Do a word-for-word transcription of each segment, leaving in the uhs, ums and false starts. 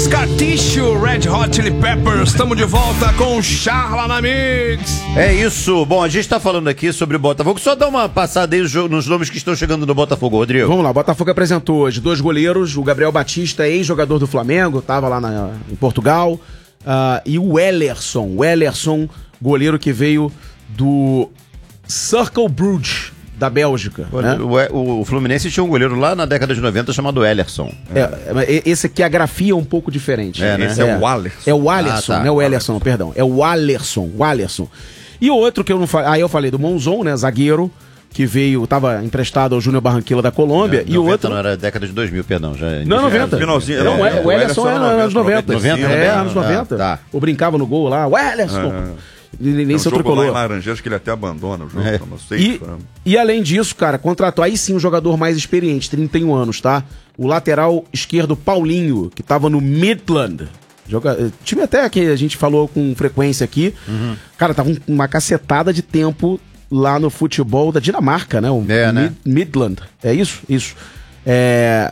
Scar Tissue, Red Hot Chili Peppers. Estamos de volta com o Charla na Mix. É isso. Bom, a gente tá falando aqui sobre o Botafogo. Só dá uma passada aí nos nomes que estão chegando no Botafogo, Rodrigo. Vamos lá, o Botafogo apresentou hoje dois goleiros. O Gabriel Batista, ex-jogador do Flamengo, tava lá na, em Portugal. Uh, e o Ellerson. O Ellerson, goleiro que veio do Cercle Brugge, da Bélgica. O, né? o, o Fluminense tinha um goleiro lá na década de noventa chamado Ellerson. É, é, esse aqui a grafia é um pouco diferente. É, né? Esse é, é o Alisson. É o Alisson, ah, tá. não é o Ellerson, perdão. É o Alisson, o Alisson. E o outro que eu não falei, aí eu falei do Monzon, né, zagueiro, que veio, tava emprestado ao Júnior Barranquilla da Colômbia. É, e o outro não era década de dois mil, perdão. Já não, noventa. Finalzinho. Não, é, o Ellerson é anos noventa. noventa, É, noventa. anos noventa. Ah, tá. Eu brincava no gol lá, o Ellerson. É. Nem Nem seu tricolor. lá em Laranjeiras que ele até abandona o jogo. É. Não sei, E, e além disso, cara, contratou aí sim um jogador mais experiente, trinta e um anos, tá? O lateral esquerdo Paulinho, que tava no Midland. Joga... Time até que a gente falou com frequência aqui. Uhum. Cara, tava uma cacetada de tempo lá no futebol da Dinamarca, né? O é, né? Mid- Midland. É isso? Isso. É...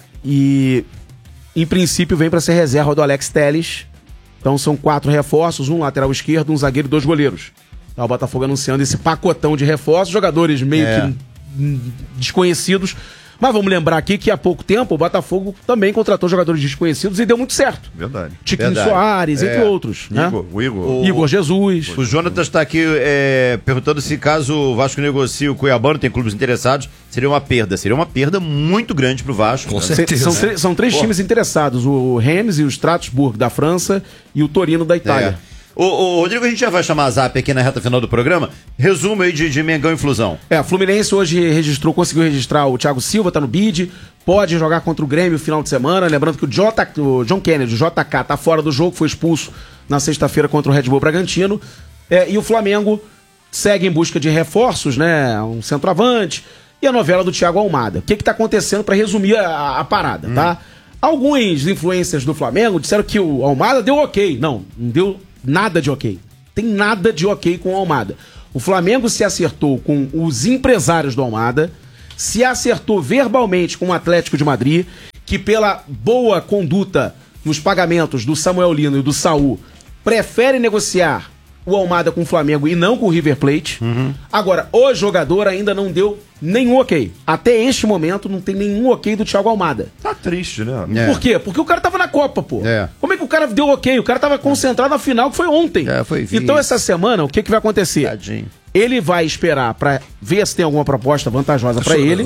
E em princípio vem pra ser reserva do Alex Telles. Então são quatro reforços, um lateral esquerdo, um zagueiro e dois goleiros. Tá, o Botafogo anunciando esse pacotão de reforços, jogadores meio É. que hum, desconhecidos. Mas vamos lembrar aqui que há pouco tempo o Botafogo também contratou jogadores desconhecidos e deu muito certo. Verdade. Tiquinho Verdade. Soares, entre É. outros. Né? Igor, o Igor. O- Igor Jesus. O Jonatas está aqui é, perguntando se caso o Vasco negocie o Cuiabá, não tem clubes interessados, seria uma perda. Seria uma perda muito grande pro Vasco. Com Se- certeza. São, tre- são três Pô. times interessados: o Rennes e o Strasbourg da França e o Torino da Itália. É. Ô, ô, Rodrigo, a gente já vai chamar a Zap aqui na reta final do programa. Resumo aí de, de Mengão e Flusão. É, a Fluminense hoje registrou, conseguiu registrar o Thiago Silva, tá no bid, pode jogar contra o Grêmio no final de semana. Lembrando que o, J, o John Kennedy, o J K, tá fora do jogo, foi expulso na sexta-feira contra o Red Bull Bragantino. É, e o Flamengo segue em busca de reforços, né? Um centroavante. E a novela do Thiago Almada. O que que tá acontecendo para resumir a, a parada, hum. tá? Alguns influencers do Flamengo disseram que o Almada deu ok. Não, não deu nada de ok. Tem nada de ok com o Almada. O Flamengo se acertou com os empresários do Almada, se acertou verbalmente com o Atlético de Madrid, que pela boa conduta nos pagamentos do Samuel Lino e do Saul, prefere negociar o Almada com o Flamengo e não com o River Plate. Uhum. Agora, o jogador ainda não deu nenhum ok. Até este momento não tem nenhum ok do Thiago Almada. Tá triste, né? É. Por quê? Porque o cara tava na Copa, pô. É. Como é que o cara deu ok? O cara tava concentrado na final, que foi ontem. É, foi visto. Então essa semana, o que que vai acontecer? Tadinho. Ele vai esperar pra ver se tem alguma proposta vantajosa pra ele.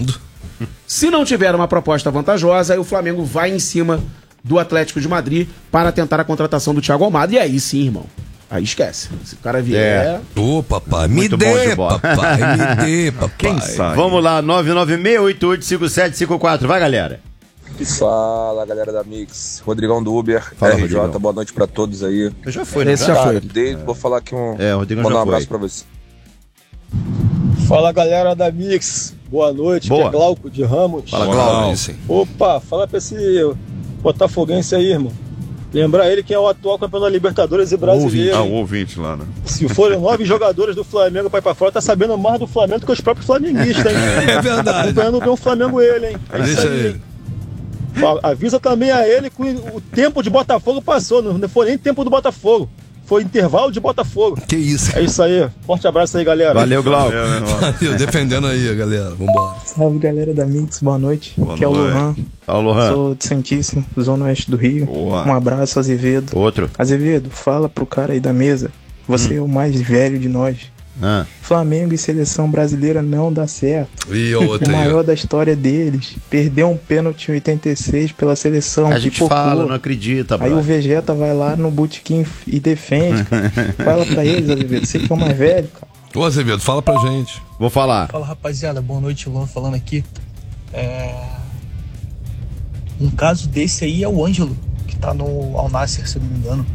Se não tiver uma proposta vantajosa, aí o Flamengo vai em cima do Atlético de Madrid para tentar a contratação do Thiago Almada. E aí sim, irmão. Aí esquece. Se o cara vier... É. Ô, papai, me Muito bom de dê, bola. papai, me dê, papai. Quem sabe? Vamos lá, nove nove seis oito oito cinco sete cinco quatro. Vai, galera. Fala, galera da Mix. Rodrigão do Uber, Fala, R J, Rodrigão. boa noite pra todos aí. Já foi, né? Esse já Cara, foi. desde, vou falar aqui um. É, o Rodrigão mandar já um abraço foi. pra você. Fala, galera da Mix. Boa noite, Boa. que é Glauco de Ramos. Fala, Não, Glauco. sim. Opa, fala pra esse botafoguense aí, irmão. Lembrar ele que é o atual campeão da Libertadores e brasileiro. Ah, o ouvinte lá, né? Se forem nove jogadores do Flamengo pra ir pra fora, tá sabendo mais do Flamengo do que os próprios flamenguistas, hein? É verdade. Acompanhando bem o Flamengo ele, hein? É isso Deixa aí, ele. hein? Fala- Avisa também a ele que o tempo de Botafogo passou, não foi nem tempo do Botafogo. Foi intervalo de Botafogo. Que isso. É isso aí. Forte abraço aí, galera. Valeu, Glauco. É, né, mano? Valeu, defendendo aí, galera. Vambora. Salve, galera da Mix, boa noite. Boa Aqui é o noite. Lohan, Fala, Lohan. sou de Santíssimo, Zona Oeste do Rio. Boa. Um abraço, Azevedo. Outro. Azevedo, fala pro cara aí da mesa, você é o mais velho de nós. Ah. Flamengo e seleção brasileira não dá certo. E O outra aí, maior ó. da história deles, perdeu um pênalti em oitenta e seis pela seleção, A gente pipocou. fala, não acredita, Aí o bro. Vegeta vai lá no botequim e defende, cara. Fala pra eles, Azevedo, você que é o mais velho, cara. Ô, Azevedo, fala pra gente. Vou falar. Fala, rapaziada, boa noite, Luan falando aqui. É... Um caso desse aí é o Ângelo, que tá no Al Nassr, se não me engano.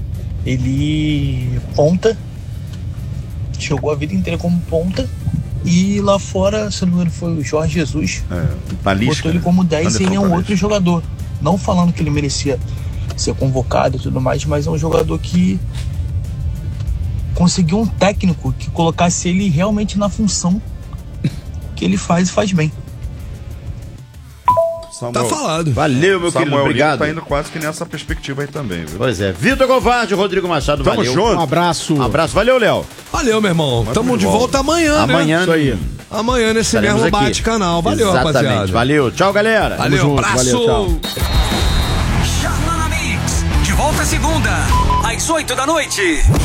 Ele ponta, jogou a vida inteira como ponta, e lá fora, se não me engano, foi o Jorge Jesus, É, na lista. botou ele como dez e ele é um Anderson outro jogador. Não falando que ele merecia ser convocado e tudo mais, mas é um jogador que conseguiu um técnico que colocasse ele realmente na função que ele faz e faz bem. Samuel, Tá falado. Valeu, meu Samuel querido, obrigado. Lino tá indo quase que nessa perspectiva aí também, viu? Pois é, Vitor Govardi, Rodrigo Machado, Tamo valeu. junto. Um abraço. Um abraço, valeu, Léo. Valeu, meu irmão. Mas Tamo tudo de bom. volta amanhã, né? Amanhã. Isso aí. Amanhã nesse Estaremos mesmo aqui. bate-canal. Valeu, Exatamente. rapaziada. Valeu, tchau, galera. Valeu, junto, abraço. valeu, tchau. Charla na Mix, de volta segunda, às oito da noite.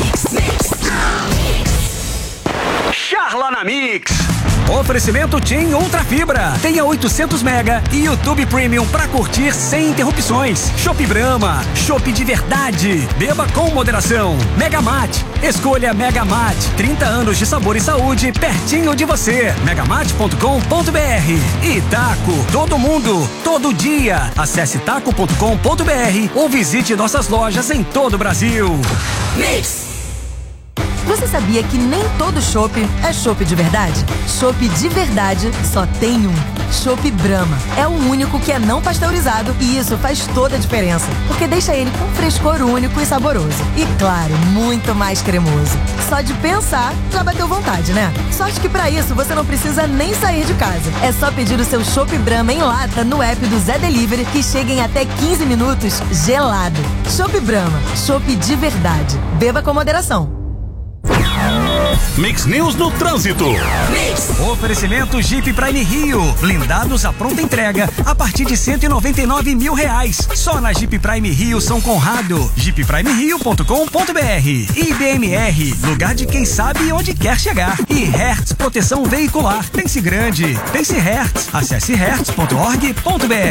Charla na Mix. Oferecimento TIM Ultra Fibra. Tenha oitocentos mega e YouTube Premium pra curtir sem interrupções. Chopp Brahma, chopp de verdade. Beba com moderação. Megamate. Escolha Megamate. trinta anos de sabor e saúde pertinho de você. megamate ponto com ponto br. E Taco. Todo mundo, todo dia. Acesse taco ponto com ponto br ou visite nossas lojas em todo o Brasil. Mix. Você sabia que nem todo chopp é chopp de verdade? Chopp de verdade só tem um. Chopp Brahma. É o único que é não pasteurizado e isso faz toda a diferença, porque deixa ele com frescor único e saboroso. E claro, muito mais cremoso. Só de pensar, já bateu vontade, né? Sorte que pra isso você não precisa nem sair de casa. É só pedir o seu Chopp Brahma em lata no app do Zé Delivery, que chega em até quinze minutos gelado. Chopp Brahma. Chopp de verdade. Beba com moderação. Mix News no trânsito. Mix. Oferecimento Jeep Prime Rio. Blindados à pronta entrega a partir de cento e noventa e nove mil reais. Só na Jeep Prime Rio São Conrado. jeep prime rio ponto com ponto br. I B M R. Lugar de quem sabe onde quer chegar. E Hertz Proteção Veicular. Pense grande. Pense Hertz. Acesse hertz ponto org ponto br.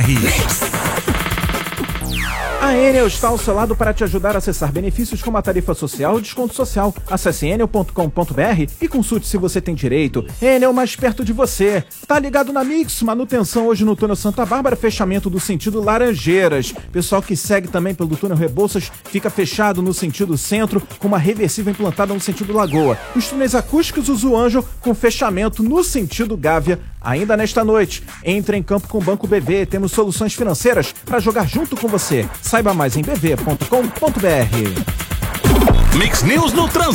A Enel está ao seu lado para te ajudar a acessar benefícios como a tarifa social e desconto social. Acesse enel ponto com ponto br e consulte se você tem direito. Enel mais perto de você. Tá ligado na Mix? Manutenção hoje no túnel Santa Bárbara, fechamento do sentido Laranjeiras. Pessoal que segue também pelo túnel Rebouças fica fechado no sentido centro, com uma reversível implantada no sentido Lagoa. Os túneis acústicos Uso Anjo com fechamento no sentido Gávea. Ainda nesta noite, entre em campo com o Banco B V. Temos soluções financeiras para jogar junto com você. Saiba mais em b v ponto com ponto br. Mix News no trânsito.